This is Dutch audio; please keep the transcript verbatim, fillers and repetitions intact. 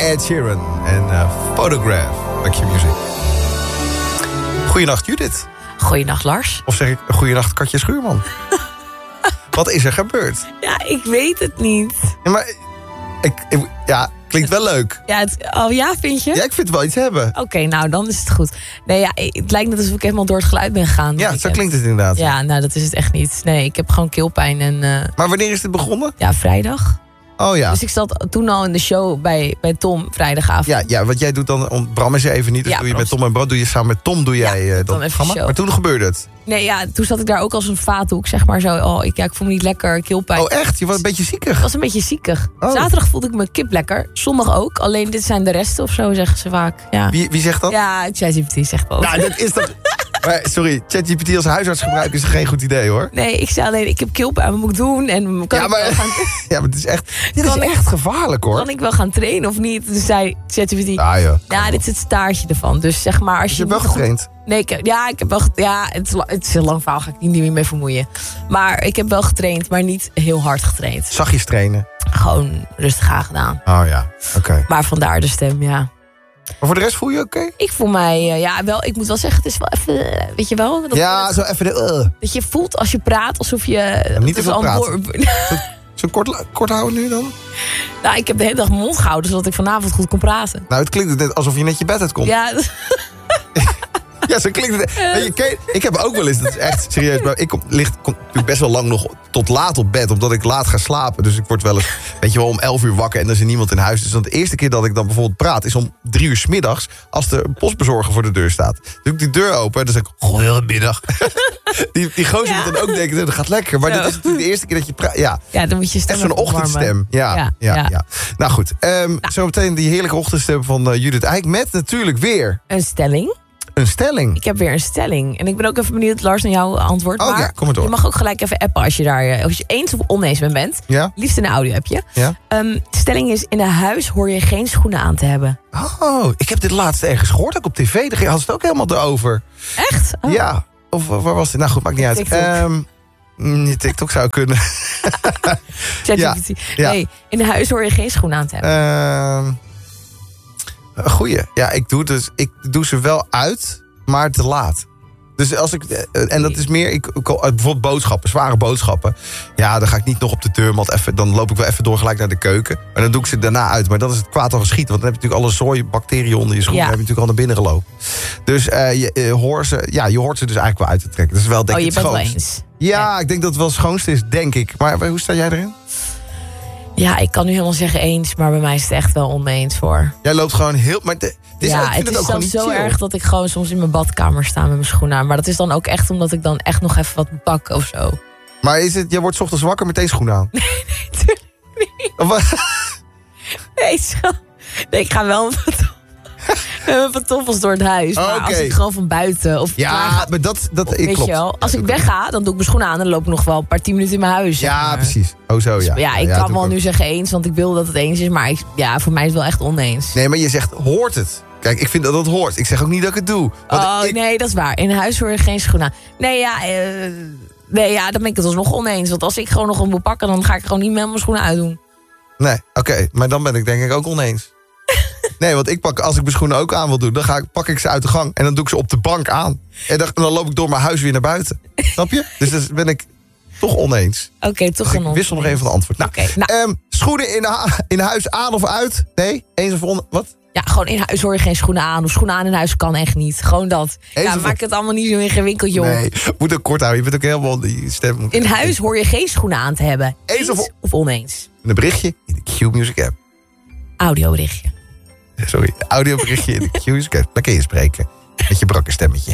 Ed Sheeran en uh, Photograph bij Q-Music. Goeienacht Judith. Goeienacht Lars. Of zeg ik goeienacht Katja Schuurman. Wat is er gebeurd? Ja, ik weet het niet. Ja, maar ik, ik, ja, klinkt wel leuk. Ja, het, oh ja, vind je? Ja, ik vind het wel iets hebben. Oké, okay, nou dan is het goed. Nee, ja, het lijkt net alsof ik helemaal door het geluid ben gegaan. Ja, zo heb. klinkt het inderdaad. Ja, nou dat is het echt niet. Nee, ik heb gewoon keelpijn en... Uh, maar wanneer is dit begonnen? Ja, vrijdag. Oh ja. Dus ik zat toen al in de show bij, bij Tom vrijdagavond. Ja, ja, wat jij doet dan, Bram is er even niet. Dus ja, doe je Bram. met Tom en Bram, doe je samen met Tom doe jij ja, uh, dat programma. Maar toen gebeurde het. Nee, ja, toen zat ik daar ook als een vaathoek, zeg maar zo. Oh, ik, ja, ik voel me niet lekker, keelpijn. Oh echt? Je was een beetje ziekig? Ik was een beetje ziekig. Oh. Zaterdag voelde ik me kip lekker. Zondag ook. Alleen dit zijn de resten of zo, zeggen ze vaak. Ja. Wie, wie zegt dat? Ja, ChatGPT zegt dat. Nou, dat is toch... Maar, sorry, ChatGPT als huisarts gebruiken is geen goed idee, hoor. Nee, ik zei alleen, ik heb keelpijn, wat moet ik doen? En kan ja, ik maar, wel gaan... ja, maar het is echt, dit is ik, echt gevaarlijk, hoor. Kan ik wel gaan trainen of niet? Toen zei ChatGPT, ah, ja, ja, dit is het staartje ervan. Dus zeg maar, als je... je... Je hebt wel getraind? Goed... Nee, ik, ja, ik heb wel... Ja, het is, het is een lang verhaal, ga ik niet meer mee vermoeien. Maar ik heb wel getraind, maar niet heel hard getraind. Zachtjes trainen? Gewoon rustig aangedaan. Oh ja, oké. Okay. Maar vandaar de stem, ja. Maar voor de rest voel je oké? Okay? Ik voel mij, uh, ja, wel, ik moet wel zeggen, het is wel even, weet je wel? Dat ja, zo even de... Uh. Dat je voelt als je praat, alsof je... Ja, niet te veel praten. Door... Zo, zo kort, kort houden nu dan? Nou, ik heb de hele dag mijn mond gehouden, zodat ik vanavond goed kon praten. Nou, het klinkt net alsof je net je bed uitkomt. Ja, ja, zo klinkt het. Weet je, ik heb ook wel eens, dat is echt serieus, maar ik kom, lig kom natuurlijk best wel lang nog tot laat op bed, omdat ik laat ga slapen. Dus ik word wel eens, weet je wel, om elf uur wakker en er is er niemand in huis. Dus dan de eerste keer dat ik dan bijvoorbeeld praat, is om drie uur 's middags, als de postbezorger voor de deur staat. Doe ik die deur open en dan zeg ik, goedemiddag. die die gozer ja. moet dan ook denken, dat gaat lekker. Maar Zo. dit is natuurlijk de eerste keer dat je praat. Ja, ja dan moet je stem echt zo'n ochtendstem. Ja, ja, ja, ja. ja. Nou goed, um, nou. zo meteen die heerlijke ochtendstem van uh, Judith Eyck met natuurlijk weer... Een stelling. Een stelling? Ik heb weer een stelling. En ik ben ook even benieuwd, Lars, naar jouw antwoord. Oh maar ja, kom maar door. Je mag ook gelijk even appen als je daar als je eens of oneens mee bent. Ja? Liefst in een audio-appje. Ja? Um, de stelling is, in een huis hoor je geen schoenen aan te hebben. Oh, ik heb dit laatste ergens gehoord, ook op tv. Daar had het ook helemaal erover. Echt? Oh. Ja. Of waar was het? Nou goed, maakt niet uit. TikTok. Um, je TikTok zou kunnen. ja. ja. Nee, in een huis hoor je geen schoenen aan te hebben. Uh, een goeie. Ja, ik doe, dus, ik doe ze wel uit, maar te laat. Dus als ik, en dat is meer, ik, bijvoorbeeld boodschappen, zware boodschappen. Ja, dan ga ik niet nog op de deurmat even, dan loop ik wel even door gelijk naar de keuken. En dan doe ik ze daarna uit. Maar dat is het kwaad al geschiet, want dan heb je natuurlijk alle zooi, bacteriën onder je schoen. Ja. Dan heb je natuurlijk al naar binnen gelopen. Dus uh, je, uh, hoor ze, ja, je hoort ze dus eigenlijk wel uit te trekken. Dat is wel, denk oh, je ik, het bent schoonst. wel eens. Ja, ja, ik denk dat het wel het schoonste is, denk ik. Maar hoe sta jij erin? Ja, ik kan nu helemaal zeggen eens, maar bij mij is het echt wel oneens voor. Jij loopt gewoon heel... Maar de, dit ja, is, ik vind het het is ook zelfs zo chill. erg dat ik gewoon soms in mijn badkamer sta met mijn schoenen aan. Maar dat is dan ook echt omdat ik dan echt nog even wat moet pakken of zo. Maar is het, jij wordt 's ochtends wakker meteen schoenen aan? Nee, nee, tuurlijk niet. Of, nee, zo. Nee, ik ga wel met mijn pantoffels door het huis. Maar okay. als ik gewoon van buiten of ja, ga, maar dat, dat of, ik, weet klopt. je wel, als ja, ik wegga, dan doe ik mijn schoenen aan en dan loop ik nog wel een paar tien minuten in mijn huis. Ja, maar. precies. Oh zo, ja. Dus, ja, ik ja, kan wel ook. nu zeggen eens, want ik wil dat het eens is. Maar ik, ja, voor mij is het wel echt oneens. Nee, maar je zegt, hoort het? Kijk, ik vind dat het hoort. Ik zeg ook niet dat ik het doe. Oh, ik... nee, dat is waar. In huis hoor je geen schoenen aan. Nee, ja, uh, nee, ja, dan ben ik het alsnog oneens. Want als ik gewoon nog een moet pakken, dan ga ik gewoon niet met mijn schoenen uitdoen. Nee, oké. Okay, maar dan ben ik denk ik ook oneens. Nee, want ik pak, als ik mijn schoenen ook aan wil doen, dan ga ik, pak ik ze uit de gang en dan doe ik ze op de bank aan. En dan, dan loop ik door mijn huis weer naar buiten. Snap je? Dus dan ben ik toch oneens. Oké, okay, toch dus een oneens. Ik wissel nog even van antwoord. Nou, okay, nou. Um, schoenen in, ha- in huis aan of uit? Nee? Eens of on... Wat? Ja, gewoon in huis hoor je geen schoenen aan. Of schoenen aan in huis kan echt niet. Gewoon dat. Eens ja, of... maak het allemaal niet zo ingewikkeld, joh. Nee, moet ook kort houden. Je bent ook helemaal die stem. In huis hoor je geen schoenen aan te hebben. Eens, Eens of... of oneens. Een berichtje in de Q-Music app. Audioberichtje. Sorry, audioberichtje in de Q-Music app. Dan kun je spreken met je brakke stemmetje.